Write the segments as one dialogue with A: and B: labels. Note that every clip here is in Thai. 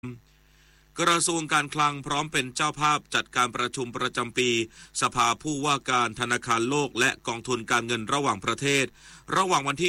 A: กระทรวงการคลังพร้อมเป็นเจ้าภาพจัดการประชุมประจำปีสภาผู้ว่าการธนาคารโลกและกองทุนการเงินระหว่างประเทศระหว่างวันที่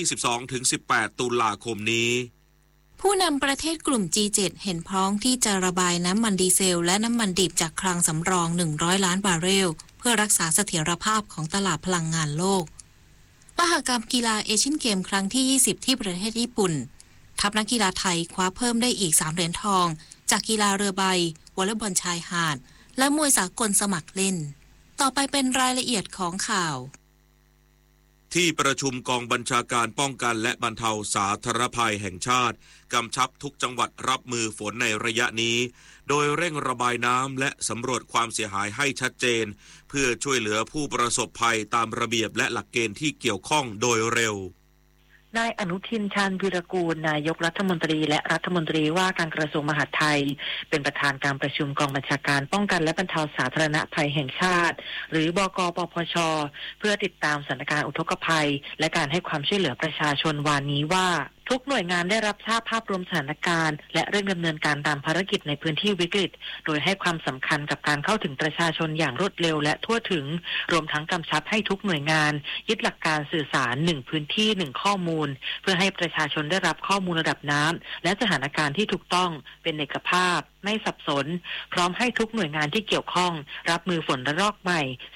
A: 12-18 ตุลาคมนี้
B: ผู้นำประเทศกลุ่ม G7 เห็นพ้องที่จะระบายน้ำมันดีเซลและน้ำมันดิบจากคลังสำรอง100ล้านบาร์เรลเพื่อรักษาเสถียรภาพของตลาดพลังงานโลกมหกรรมกีฬาเอเชียนเกมครั้งที่20ที่ประเทศญี่ปุ่นทัพนักกีฬาไทยคว้าเพิ่มได้อีก3เหรียญทองจากกีฬาเรือใบวอลเลย์บอลชายหาดและมวยสากลสมัครเล่นต่อไปเป็นรายละเอียดของข่าว
A: ที่ประชุมกองบัญชาการป้องกันและบรรเทาสาธารณภัยแห่งชาติกำชับทุกจังหวัดรับมือฝนในระยะนี้โดยเร่งระบายน้ำและสำรวจความเสียหายให้ชัดเจนเพื่อช่วยเหลือผู้ประสบภัยตามระเบียบและหลักเกณฑ์ที่เกี่ยวข้องโดยเร็วน
C: ายอนุทินชาญวีรกูลนายกรัฐมนตรีและรัฐมนตรีว่าการกระทรวงมหาดไทยเป็นประธานการประชุมกองบัญชาการป้องกันและบรรเทาสาธารณภัยแห่งชาติหรือบก.ปปช.เพื่อติดตามสถานการณ์อุทกภัยและการให้ความช่วยเหลือประชาชนวันนี้ว่าทุกหน่วยงานได้รับทราบภาพรวมสถานการณ์และเร่งดำเนินการตามภารกิจในพื้นที่วิกฤตโดยให้ความสำคัญกับการเข้าถึงประชาชนอย่างรวดเร็วและทั่วถึงรวมทั้งกำชับให้ทุกหน่วยงานยึดหลักการสื่อสาร1พื้นที่1ข้อมูลเพื่อให้ประชาชนได้รับข้อมูลระดับน้ำและสถานการณ์ที่ถูกต้องเป็นเอกภาพไม่สับสนพร้อมให้ทุกหน่วยงานที่เกี่ยวข้องรับมือฝนระลอกใหม่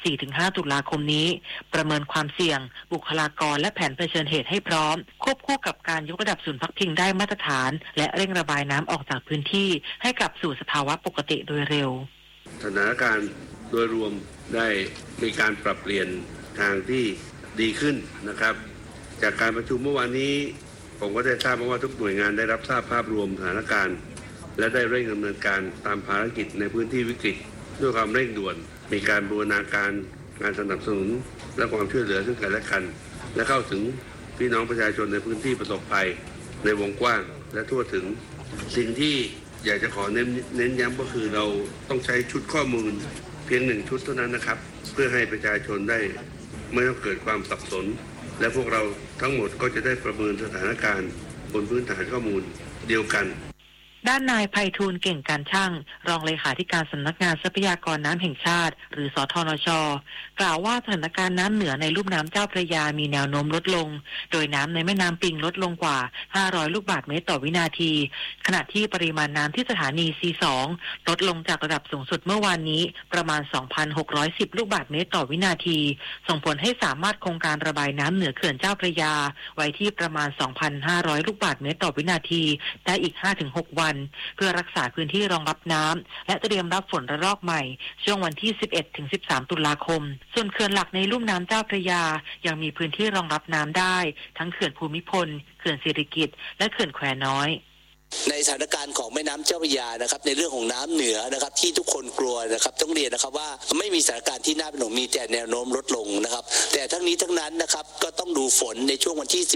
C: 4-5 ตุลาคมนี้ประเมินความเสี่ยงบุคลากรและแผนเผชิญเหตุให้พร้อมควบคู่กับการยกระดับศูนย์พักพิงได้มาตรฐานและเร่งระบายน้ำออกจากพื้นที่ให้กลับสู่สภาวะปกติโดยเร็ว
D: สถานการณ์โดยรวมได้มีการปรับเปลี่ยนทางที่ดีขึ้นนะครับจากการประชุมเมื่อวานนี้ผมก็ได้ทราบมาว่าทุกหน่วยงานได้รับทราบภาพรวมสถานการณ์และได้เร่งดำเนินการตามภารกิจในพื้นที่วิกฤตด้วยความเร่งด่วนมีการบูรณาการงานสนับสนุนและความช่วยเหลือซึ่งกันและกันและเข้าถึงพี่น้องประชาชนในพื้นที่ประสบภัยในวงกว้างและทั่วถึงสิ่งที่อยากจะขอเน้นย้ำก็คือเราต้องใช้ชุดข้อมูลเพียง1ชุดเท่านั้นนะครับเพื่อให้ประชาชนได้ไม่ต้องเกิดความสับสนและพวกเราทั้งหมดก็จะได้ประเมินสถานการณ์บนพื้นฐานข้อมูลเดียวกัน
C: ด้านนายไพฑูรย์เก่งการช่างรองเลขาธิการสำนักงานทรัพยากรน้ำแห่งชาติหรือสทนช.กล่าวว่าสถานการณ์น้ำเหนือในลุ่มน้ำเจ้าพระยามีแนวโน้มลดลงโดยน้ำในแม่น้ำปิงลดลงกว่า500ลูกบาศก์เมตรต่อวินาทีขณะที่ปริมาณน้ำที่สถานี C2 ลดลงจากระดับสูงสุดเมื่อวานนี้ประมาณ 2,610 ลูกบาศก์เมตรต่อวินาทีส่งผลให้สามารถคงการระบายน้ำเหนือเขื่อนเจ้าพระยาไว้ที่ประมาณ 2,500 ลูกบาศก์เมตรต่อวินาทีได้อีก 5-6 วันเพื่อรักษาพื้นที่รองรับน้ำและเตรียมรับฝนระลอกใหม่ช่วงวันที่ 11-13 ตุลาคมส่วนเขื่อนหลักในลุ่มน้ำเจ้าพระยายังมีพื้นที่รองรับน้ำได้ทั้งเขื่อนภูมิพลเขื่อนสิริกิติ์และเขื่อนแควน้อย
E: ในสถานการณ์ของแม่น้ำเจ้าพระยานะครับในเรื่องของน้ำเหนือนะครับที่ทุกคนกลัวนะครับต้องเรียนนะครับว่าไม่มีสถานการณ์ที่น่าเป็นห่วงมีแต่แนวโน้มลดลงนะครับแต่ทั้งนี้ทั้งนั้นนะครับก็ต้องดูฝนในช่วงวันที่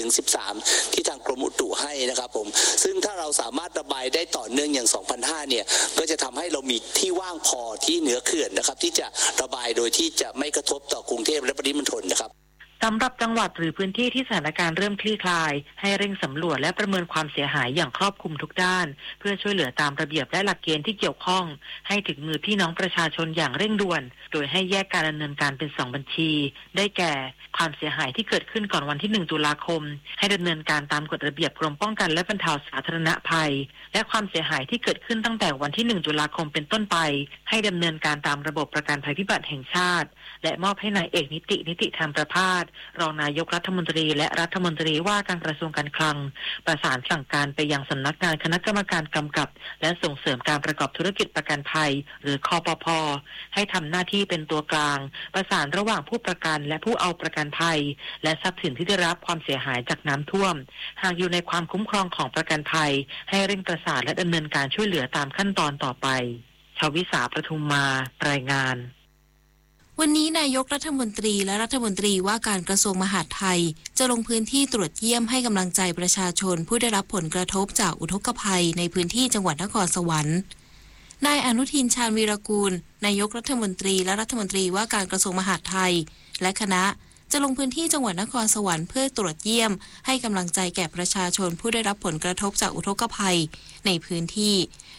E: 11-13 ที่ทางกรมอุตุให้นะครับผมซึ่งถ้าเราสามารถระบายได้ต่อเนื่องอย่าง 2005 เนี่ยก็จะทำให้เรามีที่ว่างพอที่เหนือเขื่อนนะครับที่จะระบายโดยที่จะไม่กระทบต่อกรุงเทพและปริมณฑลนะครับ
C: สำหรับจังหวัดหรือพื้นที่ที่สถานการณ์เริ่มคลี่คลายให้เร่งสำรวจและประเมินความเสียหายอย่างครอบคลุมทุกด้านเพื่อช่วยเหลือตามระเบียบและหลักเกณฑ์ที่เกี่ยวข้องให้ถึงมือพี่น้องประชาชนอย่างเร่งด่วนโดยให้แยกการดำเนินการเป็น2บัญชีได้แก่ความเสียหายที่เกิดขึ้นก่อนวันที่1ตุลาคมให้ดำเนินการตามกฎระเบียบกรมป้องกันและบรรเทาสาธารณภัยและความเสียหายที่เกิดขึ้นตั้งแต่วันที่1ตุลาคมเป็นต้นไปให้ดำเนินการตามระบบประกันภัยพิบัติแห่งชาติและมอบให้นายเอกนิติธรรมประภาสรองนายกรัฐมนตรีและรัฐมนตรีว่าการกระทรวงการคลังประสานสั่งการไปยังสำนักงานคณะกรรมการกำกับและส่งเสริมการประกอบธุรกิจประกันภัยหรือคปภ.ให้ทำหน้าที่เป็นตัวกลางประสานระหว่างผู้ประกันและผู้เอาประกันภัยและทรัพย์สินที่ได้รับความเสียหายจากน้ำท่วมหากอยู่ในความคุ้มครองของประกันภัยให้เร่งประสานและดำเนินการช่วยเหลือตามขั้นตอนต่อไปชวิสาประทุมมารายงาน
B: วันนี้นายกรัฐมนตรีและรัฐมนตรีว่าการกระทรวงมหาดไทยจะลงพื้นที่ตรวจเยี่ยมให้กำลังใจประชาชนผู้ได้รับผลกระทบจากอุทกภัยในพื้นที่จังหวัดนครสวรรค์นายอนุทินชาญวีรกูลนายกรัฐมนตรีและรัฐมนตรีว่าการกระทรวงมหาดไทยและคณะจะลงพื้นที่จังหวัดนครสวรรค์เพื่อตรวจเยี่ยมให้กำลังใจแก่ประชาชนผู้ได้รับผลกระทบจากอุทกภัยในพื้นที่